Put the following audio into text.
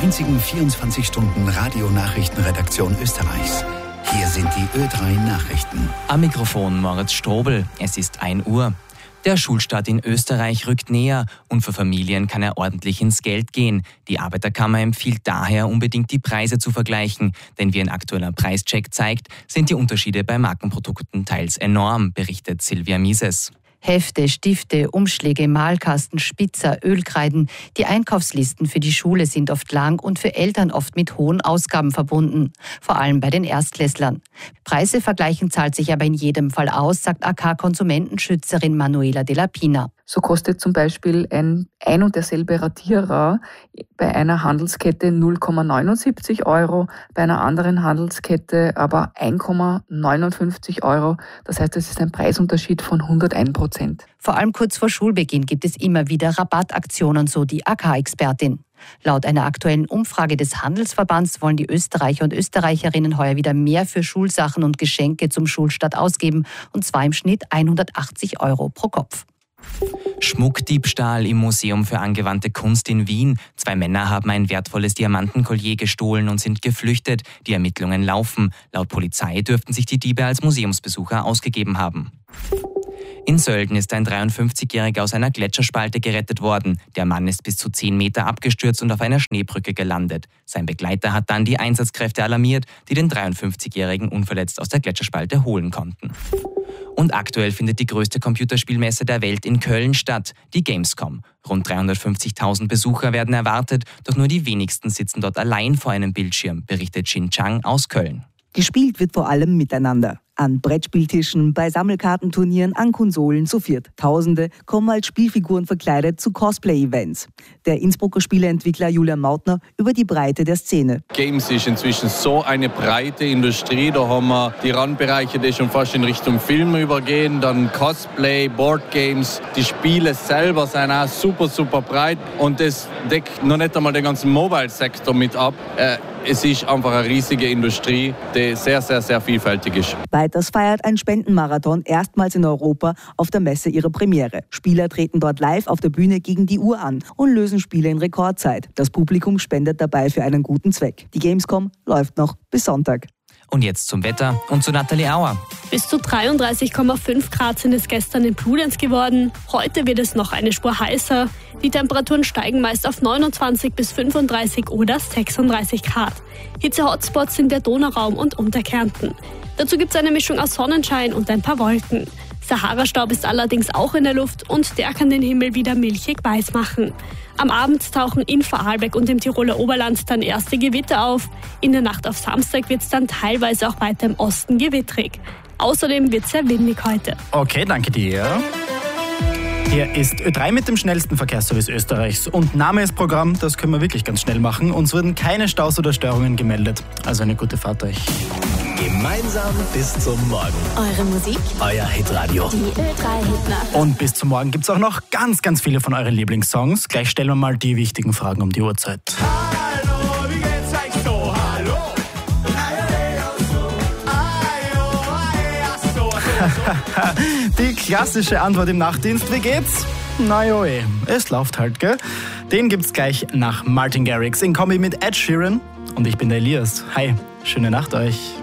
einzigen 24-Stunden-Radio-Nachrichtenredaktion Österreichs. Hier sind die Ö3 Nachrichten. Am Mikrofon Moritz Strobel. Es ist 1 Uhr. Der Schulstart in Österreich rückt näher und für Familien kann er ordentlich ins Geld gehen. Die Arbeiterkammer empfiehlt daher, unbedingt die Preise zu vergleichen. Denn wie ein aktueller Preischeck zeigt, sind die Unterschiede bei Markenprodukten teils enorm, berichtet Silvia Mises. Hefte, Stifte, Umschläge, Malkasten, Spitzer, Ölkreiden. Die Einkaufslisten für die Schule sind oft lang und für Eltern oft mit hohen Ausgaben verbunden. Vor allem bei den Erstklässlern. Preise vergleichen zahlt sich aber in jedem Fall aus, sagt AK-Konsumentenschützerin Manuela de la Pina. So kostet zum Beispiel ein und derselbe Radierer bei einer Handelskette 0,79 €, bei einer anderen Handelskette aber 1,59 €. Das heißt, es ist ein Preisunterschied von 101%. Vor allem kurz vor Schulbeginn gibt es immer wieder Rabattaktionen, so die AK-Expertin. Laut einer aktuellen Umfrage des Handelsverbands wollen die Österreicher und Österreicherinnen heuer wieder mehr für Schulsachen und Geschenke zum Schulstart ausgeben, und zwar im Schnitt 180 € pro Kopf. Schmuckdiebstahl im Museum für angewandte Kunst in Wien. 2 Männer haben ein wertvolles Diamantenkollier gestohlen und sind geflüchtet. Die Ermittlungen laufen. Laut Polizei dürften sich die Diebe als Museumsbesucher ausgegeben haben. In Sölden ist ein 53-Jähriger aus einer Gletscherspalte gerettet worden. Der Mann ist bis zu 10 Meter abgestürzt und auf einer Schneebrücke gelandet. Sein Begleiter hat dann die Einsatzkräfte alarmiert, die den 53-Jährigen unverletzt aus der Gletscherspalte holen konnten. Und aktuell findet die größte Computerspielmesse der Welt in Köln statt, die Gamescom. Rund 350.000 Besucher werden erwartet, doch nur die wenigsten sitzen dort allein vor einem Bildschirm, berichtet Xin Chang aus Köln. Gespielt wird vor allem miteinander. An Brettspieltischen, bei Sammelkartenturnieren, an Konsolen zu viert. Tausende kommen als Spielfiguren verkleidet zu Cosplay-Events. Der Innsbrucker Spieleentwickler Julian Mautner über die Breite der Szene. Games ist inzwischen so eine breite Industrie. Da haben wir die Randbereiche, die schon fast in Richtung Film übergehen. Dann Cosplay, Boardgames. Die Spiele selber sind auch super breit. Und das deckt noch nicht einmal den ganzen Mobile-Sektor mit ab. Es ist einfach eine riesige Industrie, die sehr vielfältig ist. Weiters feiert ein Spendenmarathon erstmals in Europa auf der Messe ihre Premiere. Spieler treten dort live auf der Bühne gegen die Uhr an und lösen Spiele in Rekordzeit. Das Publikum spendet dabei für einen guten Zweck. Die Gamescom läuft noch bis Sonntag. Und jetzt zum Wetter und zu Nathalie Auer. Bis zu 33,5 Grad sind es gestern in Bludenz geworden. Heute wird es noch eine Spur heißer. Die Temperaturen steigen meist auf 29 bis 35 oder 36 Grad. Hitze-Hotspots sind der Donauraum und Unterkärnten. Dazu gibt es eine Mischung aus Sonnenschein und ein paar Wolken. Sahara-Staub ist allerdings auch in der Luft und der kann den Himmel wieder milchig weiß machen. Am Abend tauchen in Vorarlberg und im Tiroler Oberland dann erste Gewitter auf. In der Nacht auf Samstag wird es dann teilweise auch weiter im Osten gewittrig. Außerdem wird es sehr windig heute. Okay, danke dir. Hier ist Ö3 mit dem schnellsten Verkehrsservice Österreichs. Und Name ist Programm, das können wir wirklich ganz schnell machen. Uns wurden keine Staus oder Störungen gemeldet. Also eine gute Fahrt euch. Gemeinsam bis zum Morgen. Eure Musik, euer Hitradio. Die Ö3-Hitnacht. Und bis zum Morgen gibt es auch noch ganz viele von euren Lieblingssongs. Gleich stellen wir mal die wichtigen Fragen um die Uhrzeit. Hallo, wie geht's euch so? Hallo? Die klassische Antwort im Nachtdienst, wie geht's? Na jo, es läuft halt, gell? Den gibt's gleich nach Martin Garrix in Kombi mit Ed Sheeran. Und ich bin der Elias. Hi, schöne Nacht euch.